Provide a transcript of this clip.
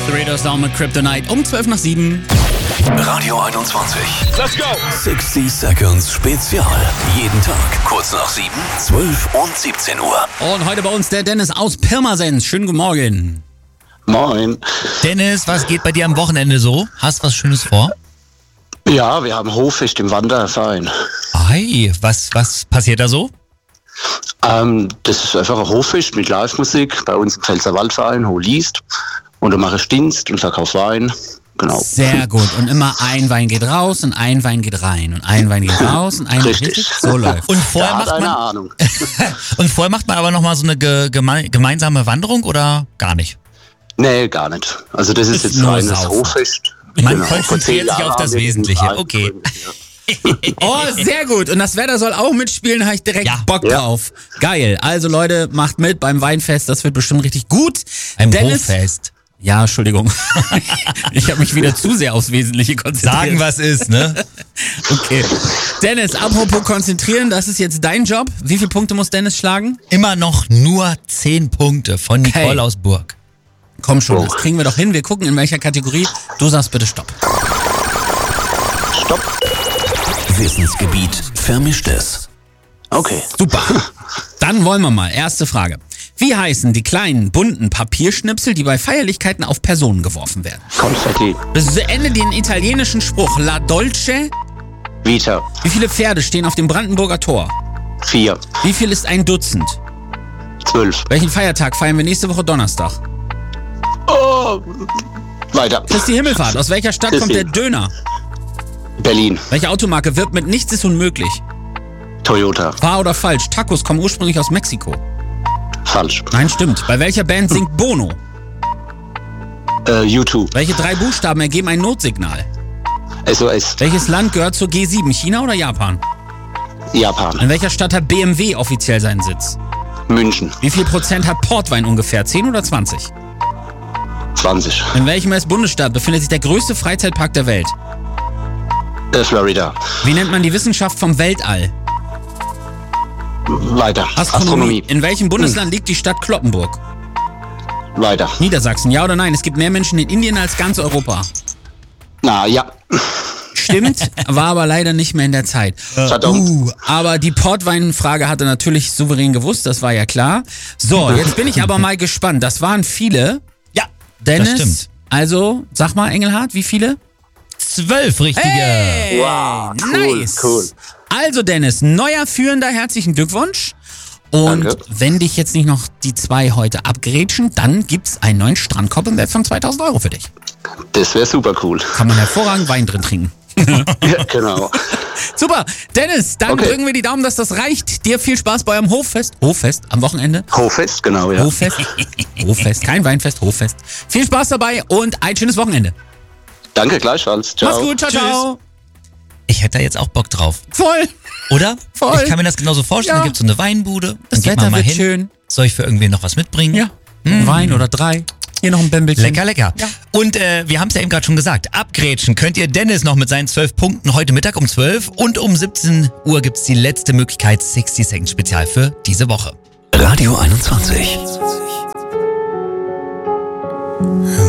The Raiders down mit Kryptonite um 7:12. Radio 21. Let's go! 60 Seconds Spezial. Jeden Tag kurz nach 7, 12 und 17 Uhr. Und heute bei uns der Dennis aus Pirmasens. Schönen guten Morgen. Moin. Dennis, was geht bei dir am Wochenende so? Hast was Schönes vor? Ja, wir haben Hoffest im Wanderverein. Ei, was passiert da so? Das ist einfach ein Hoffest mit Live-Musik bei uns im Pfälzerwaldverein, Hohlist. Und da mache ich Dienst und verkaufe Wein. Genau. Sehr gut. Und immer ein Wein geht raus und ein Wein geht rein. Und ein Wein geht raus und ein Wein Richtig. so läuft. Und vorher Ja, macht keine man Ahnung. und vorher macht man aber nochmal so eine gemeinsame Wanderung oder gar nicht? Nee, gar nicht. Also das ist jetzt nur reines Saufen. Hoffest. Man Genau. konzentriert Vor 10 sich Jahren auf das haben wir diesen Wesentliche. Verein Okay. gegründet, ja. Oh, sehr gut. Und das Wetter soll auch mitspielen, habe ich direkt Ja. Bock Ja. drauf. Geil. Also Leute, macht mit beim Weinfest, das wird bestimmt richtig gut. Ein Dennis, Hoffest. Ja, Entschuldigung. Ich habe mich wieder zu sehr aufs Wesentliche konzentriert. Sagen, was ist, ne? Okay. Dennis, apropos konzentrieren, das ist jetzt dein Job. Wie viele Punkte muss Dennis schlagen? Immer noch nur 10 Punkte von Nicole Okay. aus Burg. Komm schon, Oh. das kriegen wir doch hin. Wir gucken, in welcher Kategorie. Du sagst bitte Stopp. Stopp. Wissensgebiet Vermischtes. Okay. Super. Dann wollen wir mal. Erste Frage. Wie heißen die kleinen, bunten Papierschnipsel, die bei Feierlichkeiten auf Personen geworfen werden? Konfetti. Beende den italienischen Spruch La Dolce. Vita. Wie viele Pferde stehen auf dem Brandenburger Tor? 4. Wie viel ist ein Dutzend? 12. Welchen Feiertag feiern wir nächste Woche Donnerstag? Oh. Weiter. Christi Himmelfahrt. Aus welcher Stadt kommt der Christi. Döner? Berlin. Welche Automarke wirbt mit Nichts ist unmöglich? Toyota. Wahr oder falsch? Tacos kommen ursprünglich aus Mexiko. Falsch. Nein, stimmt. Bei welcher Band singt Bono? U2. Welche 3 Buchstaben ergeben ein Notsignal? SOS. Welches Land gehört zur G7? China oder Japan? Japan. In welcher Stadt hat BMW offiziell seinen Sitz? München. Wie viel Prozent hat Portwein ungefähr? 10 oder 20? 20. In welchem US-Bundesstaat befindet sich der größte Freizeitpark der Welt? Florida. Wie nennt man die Wissenschaft vom Weltall? Weiter. Astronomie. In welchem Bundesland liegt die Stadt Cloppenburg? Weiter. Niedersachsen, ja oder nein? Es gibt mehr Menschen in Indien als ganz Europa. Na ja. Stimmt, war aber leider nicht mehr in der Zeit. Verdammt. Aber die Portweinfrage hatte natürlich souverän gewusst, das war ja klar. So, jetzt bin ich aber mal gespannt. Das waren viele. Ja, Dennis, das stimmt. also, sag mal, Engelhardt, wie viele? 12 richtige. Hey, Wow, cool, nice. cool. Also Dennis, neuer Führender, herzlichen Glückwunsch. Und Danke. wenn dich jetzt nicht noch die 2 heute abgrätschen, dann gibt's einen neuen Strandkorb im Wert von 2.000 Euro für dich. Das wäre super cool. Kann man hervorragend Wein drin trinken. Ja, genau. Super, Dennis, dann Okay. drücken wir die Daumen, dass das reicht. Dir viel Spaß bei eurem Hoffest. Hoffest am Wochenende. Hoffest, genau, ja. Hoffest. Hoffest, kein Weinfest, Hoffest. Viel Spaß dabei und ein schönes Wochenende. Danke, gleichfalls. Ciao. Mach's gut, ciao, Tschüss. ciao. Ich hätte da jetzt auch Bock drauf. Voll. Oder? Voll. Ich kann mir das genauso vorstellen. Ja. Da gibt's so eine Weinbude. Das Dann geht Wetter man mal wird hin. schön. Soll ich für irgendwen noch was mitbringen? Ja. Wein oder 3. Hier noch ein Bämbelchen. Lecker, lecker. Ja. Und wir haben es ja eben gerade schon gesagt, abgrätschen könnt ihr Dennis noch mit seinen 12 Punkten heute Mittag um 12 und um 17 Uhr gibt's die letzte Möglichkeit 60 Seconds Spezial für diese Woche. Radio 21.